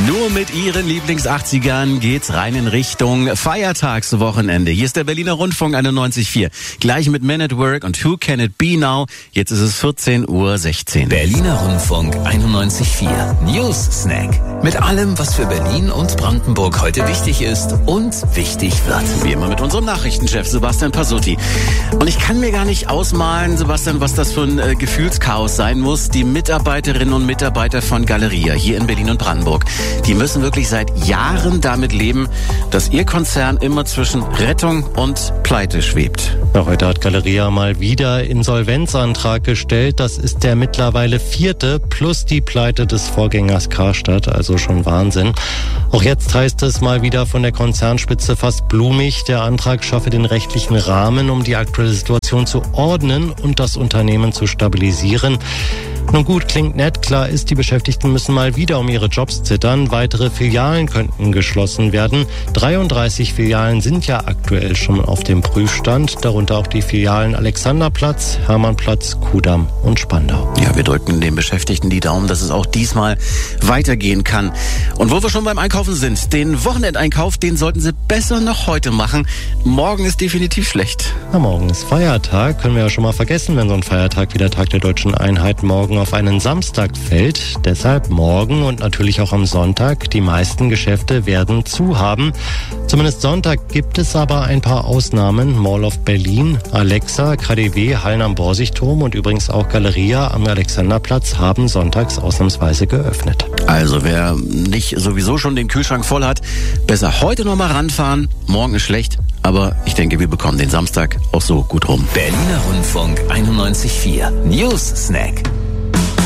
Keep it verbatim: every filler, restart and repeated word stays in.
Nur mit ihren Lieblings-achtzigern geht's rein in Richtung Feiertagswochenende. Hier ist der Berliner Rundfunk einundneunzig Komma vier. Gleich mit Men at Work und Who Can It Be Now? Jetzt ist es vierzehn Uhr sechzehn. Berliner Rundfunk einundneunzig Komma vier. News Snack. Mit allem, was für Berlin und Brandenburg heute wichtig ist und wichtig wird. Wie immer mit unserem Nachrichtenchef Sebastian Pasutti. Und ich kann mir gar nicht ausmalen, Sebastian, was das für ein äh, Gefühlschaos sein muss. Die Mitarbeiterinnen und Mitarbeiter von Galeria hier in Berlin und Brandenburg, die müssen wirklich seit Jahren damit leben, dass ihr Konzern immer zwischen Rettung und Pleite schwebt. Ja, heute hat Galeria mal wieder Insolvenzantrag gestellt. Das ist der mittlerweile vierte plus die Pleite des Vorgängers Karstadt, also schon Wahnsinn. Auch jetzt heißt es mal wieder von der Konzernspitze fast blumig, der Antrag schaffe den rechtlichen Rahmen, um die aktuelle Situation zu ordnen und das Unternehmen zu stabilisieren. Nun gut, klingt nett. Klar ist, die Beschäftigten müssen mal wieder um ihre Jobs zittern. Weitere Filialen könnten geschlossen werden. dreiunddreißig Filialen sind ja aktuell schon auf dem Prüfstand. Darunter auch die Filialen Alexanderplatz, Hermannplatz, Kudamm und Spandau. Ja, wir drücken den Beschäftigten die Daumen, dass es auch diesmal weitergehen kann. Und wo wir schon beim Einkaufen sind, den Wochenendeinkauf, den sollten Sie besser noch heute machen. Morgen ist definitiv schlecht. Na, morgen ist Feiertag. Können wir ja schon mal vergessen, wenn so ein Feiertag wie der Tag der Deutschen Einheit morgen auf einen Samstag fällt. Deshalb morgen und natürlich auch am Sonntag. Die meisten Geschäfte werden zu haben. Zumindest Sonntag gibt es aber ein paar Ausnahmen. Mall of Berlin, Alexa, K D W, Hallen am Borsigturm und übrigens auch Galeria am Alexanderplatz haben sonntags ausnahmsweise geöffnet. Also wer nicht sowieso schon den Kühlschrank voll hat, besser heute noch mal ranfahren. Morgen ist schlecht, aber ich denke, wir bekommen den Samstag auch so gut rum. Berliner Rundfunk einundneunzig Komma vier. News Snack.